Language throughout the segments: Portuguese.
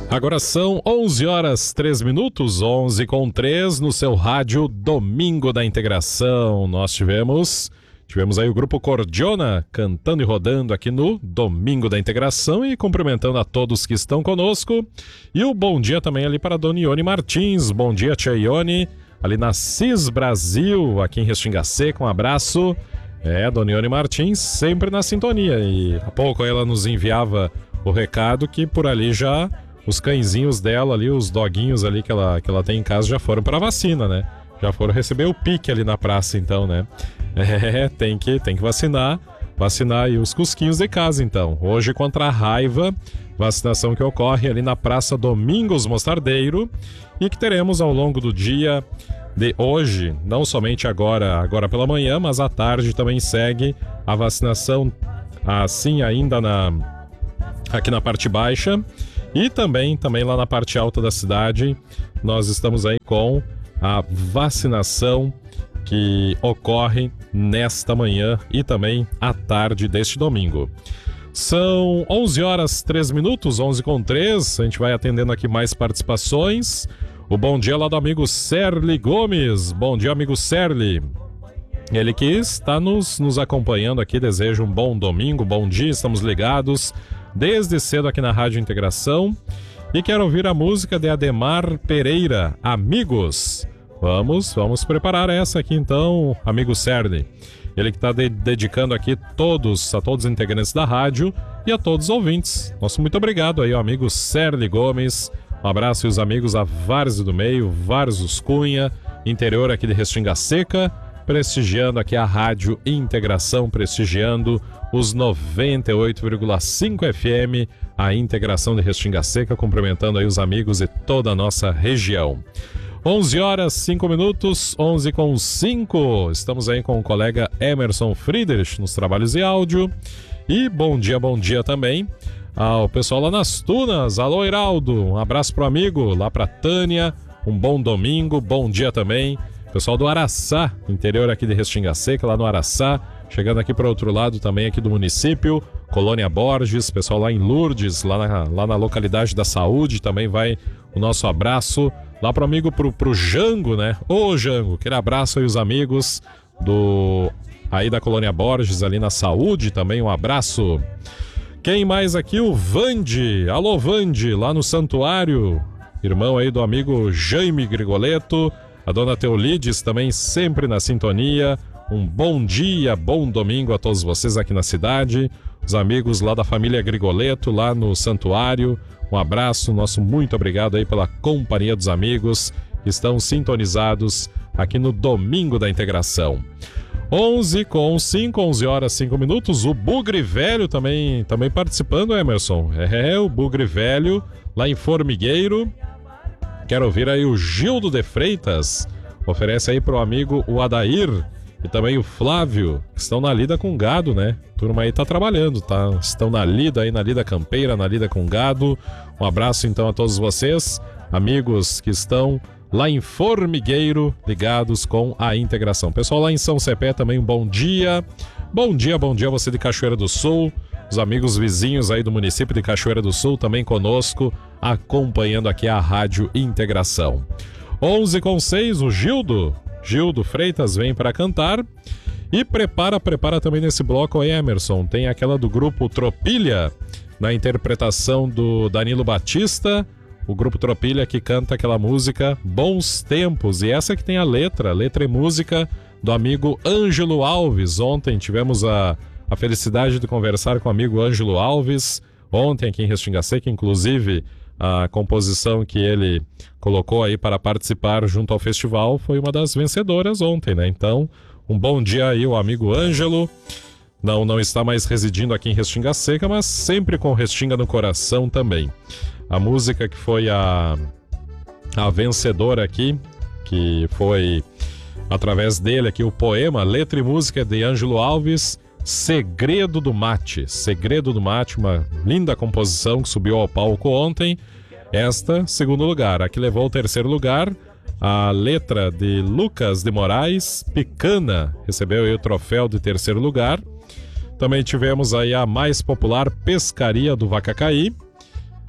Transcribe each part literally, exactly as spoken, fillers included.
Agora são onze horas, três minutos, onze com três, no seu rádio Domingo da Integração. Nós tivemos, tivemos aí o grupo Cordiona cantando e rodando aqui no Domingo da Integração e cumprimentando a todos que estão conosco. E o bom dia também ali para a dona Ione Martins. Bom dia, tia Ione, ali na Cis Brasil, aqui em Restinga Seca, um abraço. É, dona Ione Martins sempre na sintonia. E há pouco ela nos enviava o recado que por ali já... os cãezinhos dela ali, os doguinhos ali que ela, que ela tem em casa já foram para vacina, né? Já foram receber o pique ali na praça, então, né? É, tem que, tem que vacinar, vacinar aí os cusquinhos de casa, então. Hoje contra a raiva, vacinação que ocorre ali na Praça Domingos Mostardeiro e que teremos ao longo do dia de hoje, não somente agora, agora pela manhã, mas à tarde também segue a vacinação, assim ainda na, aqui na parte baixa. E também, também lá na parte alta da cidade, nós estamos aí com a vacinação que ocorre nesta manhã e também à tarde deste domingo. São onze horas, três minutos, onze com três, a gente vai atendendo aqui mais participações. O bom dia lá do amigo Serli Gomes. Bom dia, amigo Serli. Ele que está nos, nos acompanhando aqui, deseja um bom domingo, bom dia, estamos ligados desde cedo aqui na Rádio Integração e quero ouvir a música de Ademar Pereira, Amigos. Vamos, vamos preparar essa aqui então, amigo Serli. Ele que está de, dedicando aqui todos, a todos os integrantes da rádio e a todos os ouvintes. Nosso muito obrigado aí, ao amigo Serli Gomes. Um abraço e os amigos a Várzea do Meio, Várzea Cunha, interior aqui de Restinga Seca, prestigiando aqui a Rádio Integração, prestigiando os noventa e oito vírgula cinco F M, a Integração de Restinga Seca, cumprimentando aí os amigos de toda a nossa região. onze horas, cinco minutos, onze com cinco. Estamos aí com o colega Emerson Friedrich nos trabalhos de áudio. E bom dia, bom dia também ao pessoal lá nas Tunas. Alô, Heraldo, um abraço pro amigo, lá pra Tânia, um bom domingo, bom dia também. Pessoal do Araçá, interior aqui de Restinga Seca, lá no Araçá, chegando aqui para o outro lado também aqui do município, Colônia Borges, pessoal lá em Lourdes, lá na, lá na localidade da Saúde, também vai o nosso abraço lá pro amigo, pro, pro Jango, né? Ô Jango, aquele abraço aí os amigos do aí da Colônia Borges, ali na Saúde também, um abraço. Quem mais aqui? O Vande, alô Vande, lá no Santuário, irmão aí do amigo Jaime Grigoleto. A dona Teolides também sempre na sintonia. Um bom dia, bom domingo a todos vocês aqui na cidade. Os amigos lá da família Grigoleto, lá no Santuário. Um abraço, nosso muito obrigado aí pela companhia dos amigos que estão sintonizados aqui no Domingo da Integração. onze com cinco, onze horas, cinco minutos. O Bugre Velho também, também participando, Emerson. É, o Bugre Velho lá em Formigueiro. Quero ouvir aí o Gildo de Freitas, oferece aí pro amigo o Adair e também o Flávio, que estão na lida com gado, né? A turma aí tá trabalhando, tá? Estão na lida aí, na lida campeira, na lida com gado. Um abraço então a todos vocês, amigos que estão lá em Formigueiro, ligados com a Integração. Pessoal lá em São Cepé também um bom dia. Bom dia, bom dia você de Cachoeira do Sul. Os amigos vizinhos aí do município de Cachoeira do Sul também conosco, acompanhando aqui a Rádio Integração. onze com seis, o Gildo, Gildo Freitas vem para cantar. E prepara, prepara também nesse bloco aí, Emerson. Tem aquela do grupo Tropilha, na interpretação do Danilo Batista. O grupo Tropilha que canta aquela música Bons Tempos. E essa que tem a letra, letra e música do amigo Ângelo Alves. Ontem tivemos a... a felicidade de conversar com o amigo Ângelo Alves, ontem aqui em Restinga Seca, inclusive a composição que ele colocou aí para participar junto ao festival foi uma das vencedoras ontem, né? Então, um bom dia aí o amigo Ângelo, não, não está mais residindo aqui em Restinga Seca, mas sempre com Restinga no coração também. A música que foi a, a vencedora aqui, que foi através dele aqui o poema, letra e música de Ângelo Alves, Segredo do Mate, Segredo do Mate, uma linda composição que subiu ao palco ontem. Esta, segundo lugar. A que levou ao terceiro lugar, a letra de Lucas de Moraes, Picana, recebeu aí o troféu de terceiro lugar. Também tivemos aí a mais popular, Pescaria do Vacacaí.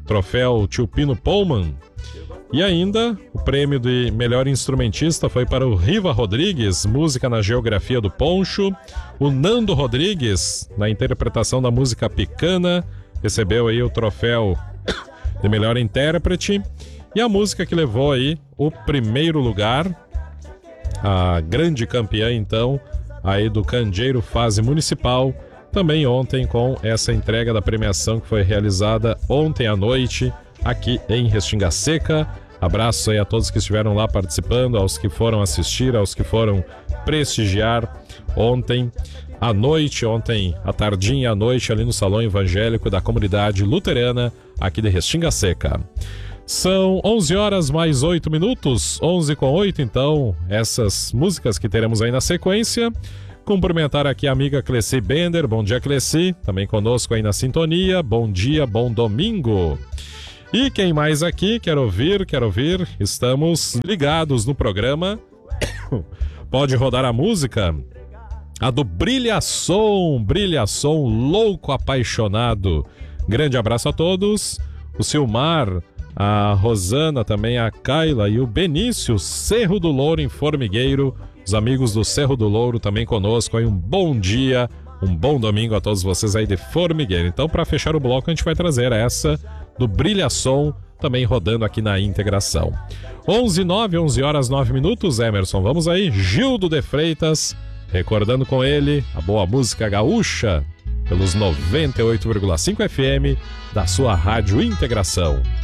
troféu Tio Pino Pullman. E ainda, o prêmio de melhor instrumentista foi para o Riva Rodrigues, música na Geografia do Poncho. O Nando Rodrigues, na interpretação da música Picana, recebeu aí o troféu de melhor intérprete. E a música que levou aí o primeiro lugar, a grande campeã então, aí do Candeeiro Fase Municipal, também ontem com essa entrega da premiação que foi realizada ontem à noite aqui em Restinga Seca. Abraço aí a todos que estiveram lá participando, aos que foram assistir, aos que foram prestigiar ontem à noite, ontem à tardinha à noite ali no Salão Evangélico da Comunidade Luterana aqui de Restinga Seca. São onze horas mais oito minutos, onze com oito, então essas músicas que teremos aí na sequência. Cumprimentar aqui a amiga Cleci Bender. Bom dia, Cleci, também conosco aí na sintonia. Bom dia, bom domingo. E quem mais aqui quer ouvir, quer ouvir, estamos ligados no programa. Pode rodar a música, a do Brilha Som, Brilha Som, louco apaixonado. Grande abraço a todos. O Silmar, a Rosana, também a Kaila e o Benício, Cerro do Louro em Formigueiro. Os amigos do Cerro do Louro também conosco. Aí um bom dia, um bom domingo a todos vocês aí de Formigueiro. Então, para fechar o bloco, a gente vai trazer essa do Brilha Som, também rodando aqui na integração. onze e nove, onze horas nove minutos, Emerson. Vamos aí, Gildo de Freitas, recordando com ele a boa música gaúcha pelos noventa e oito vírgula cinco F M da sua Rádio Integração.